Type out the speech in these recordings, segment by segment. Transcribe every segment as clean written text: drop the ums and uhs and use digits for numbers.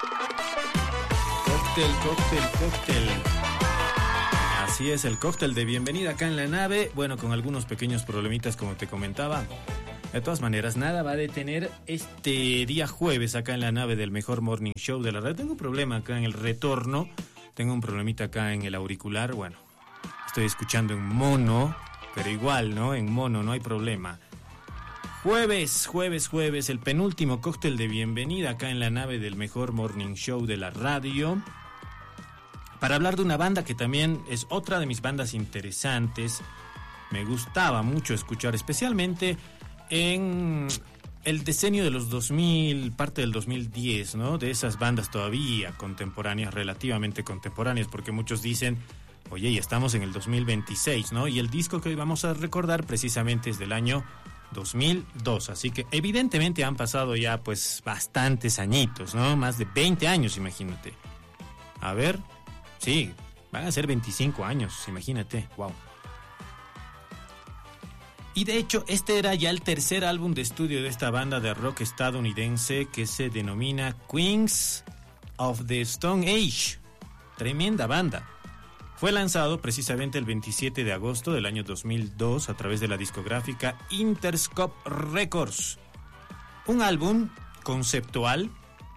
Cóctel. Así es, el cóctel de bienvenida acá en la nave. Bueno, con algunos pequeños problemitas como te comentaba. De todas maneras, nada va a detener este día jueves acá en la nave del mejor morning show de la red. Tengo un problema acá en el retorno. Tengo un problemita acá en el auricular. Bueno, estoy escuchando en mono, pero igual, ¿no? En mono no hay problema. Jueves, el penúltimo cóctel de bienvenida acá en la nave del mejor morning show de la radio. Para hablar de una banda que también es otra de mis bandas interesantes. Me gustaba mucho escuchar, especialmente en el decenio de los 2000, parte del 2010, ¿no? De esas bandas todavía contemporáneas, relativamente contemporáneas, porque muchos dicen, oye, ya estamos en el 2026, ¿no? Y el disco que hoy vamos a recordar precisamente es del año 2002, así que evidentemente han pasado ya pues bastantes añitos, ¿no? Más de 20 años, imagínate. A ver, sí, van a ser 25 años, imagínate, wow. Y de hecho, este era ya el tercer álbum de estudio de esta banda de rock estadounidense que se denomina Queens of the Stone Age. Tremenda banda. Fue lanzado precisamente el 27 de agosto del año 2002 a través de la discográfica Interscope Records. Un álbum conceptual,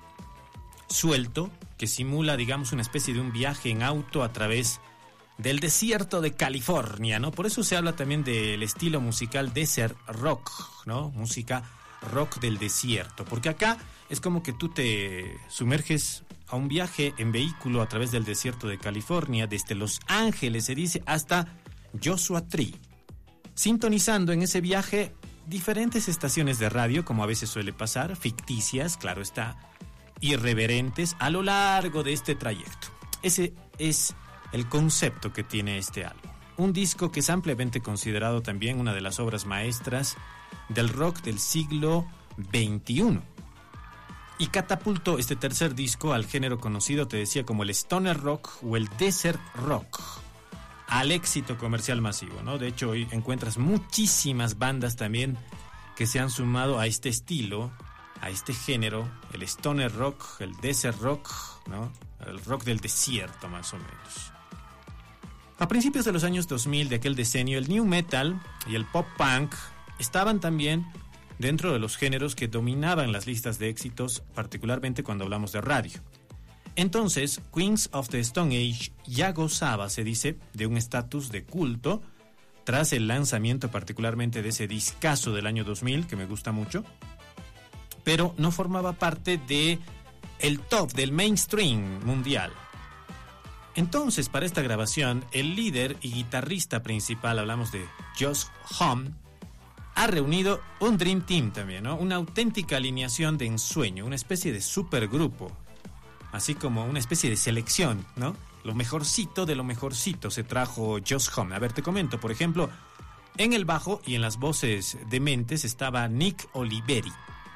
suelto, que simula, digamos, una especie de un viaje en auto a través del desierto de California, ¿no? Por eso se habla también del estilo musical desert rock, ¿no? Música rock del desierto, porque acá es como que tú te sumerges a un viaje en vehículo a través del desierto de California, desde Los Ángeles, se dice, hasta Joshua Tree, sintonizando en ese viaje diferentes estaciones de radio, como a veces suele pasar, ficticias, claro está, irreverentes, a lo largo de este trayecto. Ese es el concepto que tiene este álbum. Un disco que es ampliamente considerado también una de las obras maestras del rock del siglo XXI. Y catapultó este tercer disco al género conocido, te decía, como el stoner rock o el desert rock, al éxito comercial masivo, ¿no? De hecho, hoy encuentras muchísimas bandas también que se han sumado a este estilo, a este género, el stoner rock, el desert rock, ¿no? El rock del desierto, más o menos. A principios de los años 2000 de aquel decenio, el new metal y el pop punk estaban también dentro de los géneros que dominaban las listas de éxitos, particularmente cuando hablamos de radio. Entonces, Queens of the Stone Age ya gozaba, se dice, de un estatus de culto tras el lanzamiento particularmente de ese discazo del año 2000, que me gusta mucho, pero no formaba parte de el top del mainstream mundial. Entonces, para esta grabación, el líder y guitarrista principal, hablamos de Josh Homme, ha reunido un Dream Team también, ¿no? Una auténtica alineación de ensueño, una especie de supergrupo, así como una especie de selección, ¿no? Lo mejorcito de lo mejorcito se trajo Josh Homme. A ver, te comento, por ejemplo, en el bajo y en las voces dementes estaba Nick Oliveri.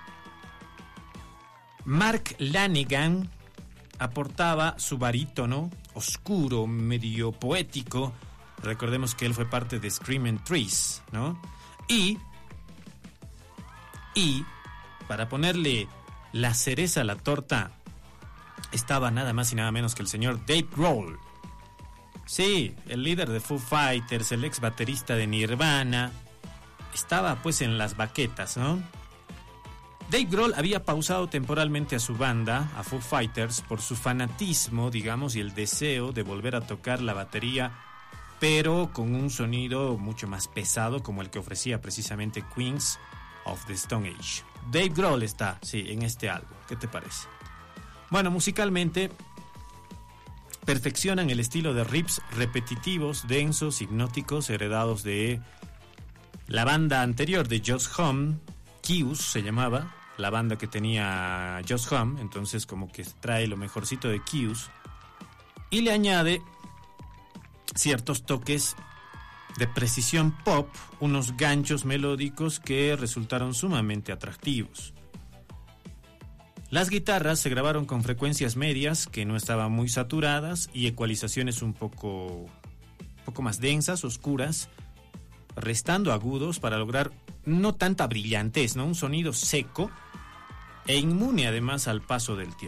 Mark Lanegan aportaba su barítono oscuro, medio poético. Recordemos que él fue parte de Screaming Trees, ¿no? Y para ponerle la cereza a la torta, estaba nada más y nada menos que el señor Dave Grohl. Sí, el líder de Foo Fighters, el ex baterista de Nirvana, estaba pues en las baquetas, ¿no? Dave Grohl había pausado temporalmente a su banda, a Foo Fighters, por su fanatismo, digamos, y el deseo de volver a tocar la batería, pero con un sonido mucho más pesado, como el que ofrecía precisamente Queens of the Stone Age. Dave Grohl está, sí, en este álbum. ¿Qué te parece? Bueno, musicalmente perfeccionan el estilo de riffs repetitivos, densos, hipnóticos, heredados de la banda anterior de Josh Homme, Kius se llamaba, la banda que tenía Josh Homme, entonces como que trae lo mejorcito de Kius y le añade ciertos toques de precisión pop, unos ganchos melódicos que resultaron sumamente atractivos. Las guitarras se grabaron con frecuencias medias que no estaban muy saturadas y ecualizaciones un poco más densas, oscuras, restando agudos para lograr no tanta brillantez, ¿no? Un sonido seco e inmune además al paso del tiempo.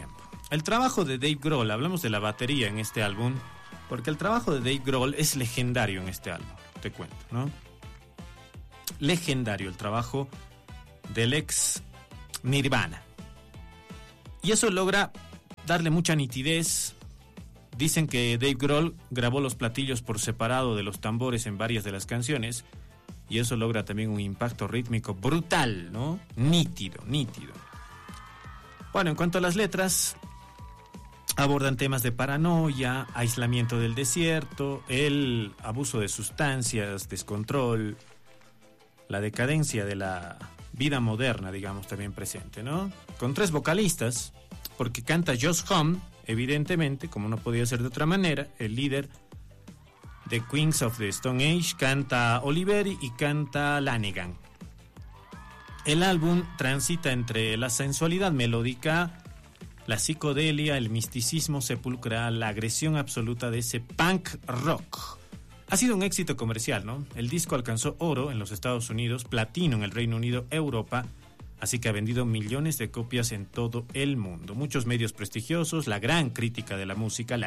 el trabajo de Dave Grohl, hablamos de la batería en este álbum, porque el trabajo de Dave Grohl es legendario en este álbum, te cuento, ¿no? Legendario el trabajo del ex Nirvana. Y eso logra darle mucha nitidez. Dicen que Dave Grohl grabó los platillos por separado de los tambores en varias de las canciones, y eso logra también un impacto rítmico brutal, ¿no? Nítido. Bueno, en cuanto a las letras, abordan temas de paranoia, aislamiento del desierto, el abuso de sustancias, descontrol, la decadencia de la vida moderna, digamos, también presente, ¿no? Con 3 vocalistas, porque canta Josh Homme, evidentemente, como no podía ser de otra manera, el líder de Queens of the Stone Age, canta Oliveri y canta Lanegan. El álbum transita entre la sensualidad melódica, la psicodelia, el misticismo sepulcral, la agresión absoluta de ese punk rock. Ha sido un éxito comercial, ¿no? El disco alcanzó oro en los Estados Unidos, platino en el Reino Unido, Europa, así que ha vendido millones de copias en todo el mundo. Muchos medios prestigiosos, la gran crítica de la música,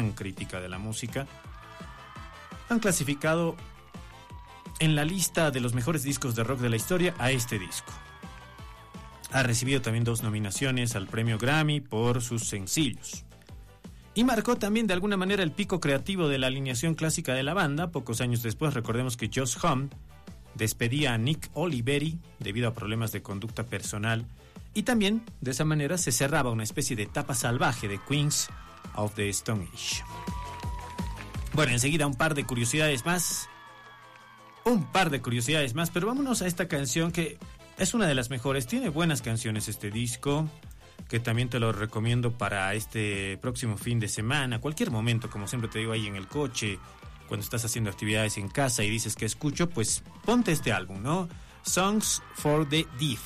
han clasificado en la lista de los mejores discos de rock de la historia a este disco. Ha recibido también 2 nominaciones al premio Grammy por sus sencillos. Y marcó también de alguna manera el pico creativo de la alineación clásica de la banda. Pocos años después, recordemos que Josh Homme despedía a Nick Oliveri debido a problemas de conducta personal, y también de esa manera se cerraba una especie de etapa salvaje de Queens of the Stone Age. Bueno, enseguida un par de curiosidades más, pero vámonos a esta canción que es una de las mejores. Tiene buenas canciones este disco, que también te lo recomiendo para este próximo fin de semana, cualquier momento, como siempre te digo, ahí en el coche, cuando estás haciendo actividades en casa y dices que escucho, pues ponte este álbum, ¿no? Songs for the Deaf.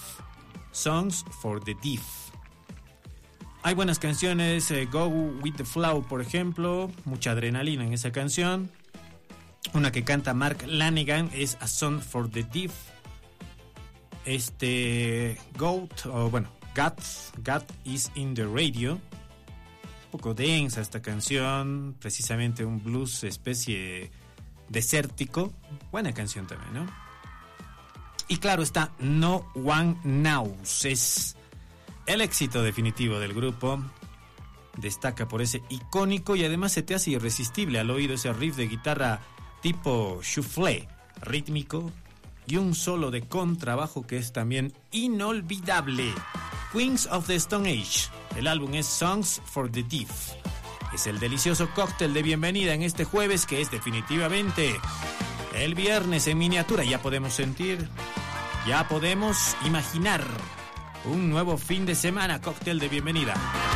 Hay buenas canciones, Go With The Flow, por ejemplo, mucha adrenalina en esa canción. Una que canta Mark Lanegan es A Song for the Deaf. God is in the Radio. Un poco densa esta canción, precisamente un blues especie desértico. Buena canción también, ¿no? Y claro está, No One Knows. Es el éxito definitivo del grupo. Destaca por ese icónico y además se te hace irresistible al oído ese riff de guitarra tipo shuffle, rítmico, y un solo de contrabajo que es también inolvidable. Queens of the Stone Age. El álbum es Songs for the Deaf. Es el delicioso cóctel de bienvenida en este jueves, que es definitivamente el viernes en miniatura. Ya podemos sentir, ya podemos imaginar un nuevo fin de semana. Cóctel de bienvenida.